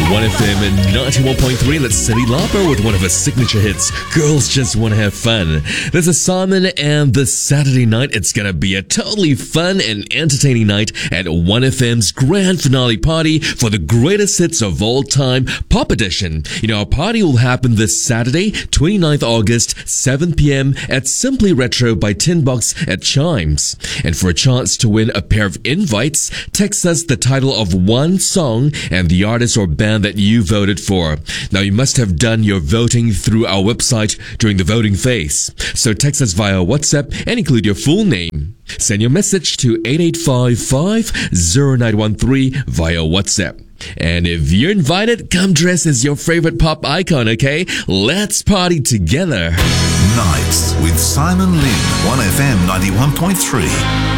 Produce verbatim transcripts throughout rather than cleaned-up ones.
one F M ninety-one point three. Let's Cindy Lauper with one of her signature hits, Girls Just Want to Have Fun. This is Simon, and this Saturday night, it's going to be a totally fun and entertaining night at one F M's grand finale party for the greatest hits of all time, Pop Edition. You know, our party will happen this Saturday, twenty-ninth of August, seven p.m. at Simply Retro by Tin Box at Chimes. And for a chance to win a pair of invites, text us the title of one song and the artist or band that you voted for. Now, you must have done your voting through our website during the voting phase. So text us via WhatsApp and include your full name. Send your message to eight eight five five zero nine one three via WhatsApp. And if you're invited, come dress as your favorite pop icon, okay? Let's party together. Nights with Simon Lin, one F M ninety-one point three.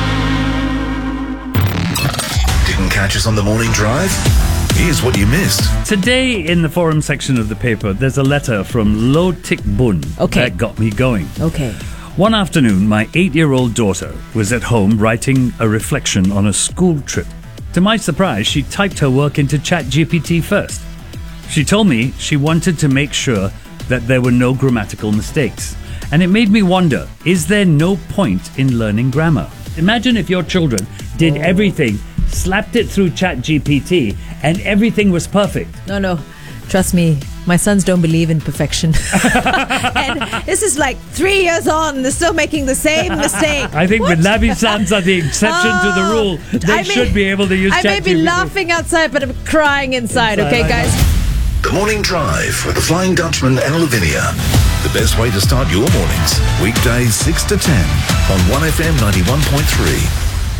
Didn't catch us on the morning drive? Here's what you missed. Today, in the forum section of the paper, there's a letter from Lo Tik Bun Okay. that got me going. Okay. One afternoon, my eight-year-old daughter was at home writing a reflection on a school trip. To my surprise, she typed her work into ChatGPT first. She told me she wanted to make sure that there were no grammatical mistakes. And it made me wonder, is there no point in learning grammar? Imagine if your children did Oh. everything, slapped it through ChatGPT, and everything was perfect. No, no. Trust me, my sons don't believe in perfection. And this is like three years on, they're still making the same mistake. I think What? with Lavi sons are the exception to the rule. They I may- should be able to use I may be ChatGPT. laughing outside, but I'm crying inside, Inside, okay, I know. guys? The Morning Drive with the Flying Dutchman and Lavinia. The best way to start your mornings. Weekdays six to ten on one F M ninety-one point three.